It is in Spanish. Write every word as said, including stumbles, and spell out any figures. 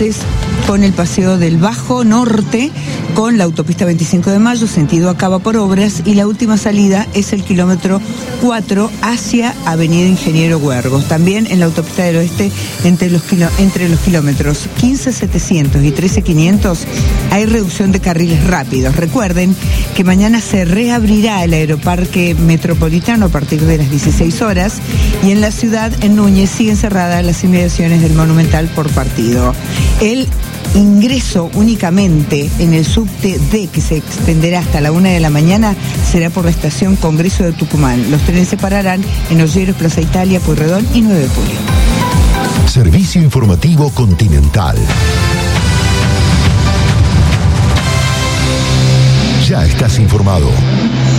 cruces con el Paseo del Bajo Norte, con la autopista veinticinco de mayo, sentido Acaba por obras, y la última salida es el kilómetro cuatro hacia Avenida Ingeniero Huergos. También en la autopista del Oeste, entre los, kilo, entre los kilómetros quince setecientos y trece quinientos, hay reducción de carriles rápidos. Recuerden que mañana se reabrirá el Aeroparque Metropolitano a partir de las dieciséis horas, y en la ciudad, en Núñez, siguen cerradas las inmediaciones del Monumental por partido. El ingreso únicamente en el subte D, que se extenderá hasta la una de la mañana, será por la estación Congreso de Tucumán. Los trenes se pararán en Olleros, Plaza Italia, Pueyrredón y nueve de julio. Servicio Informativo Continental. Ya estás informado.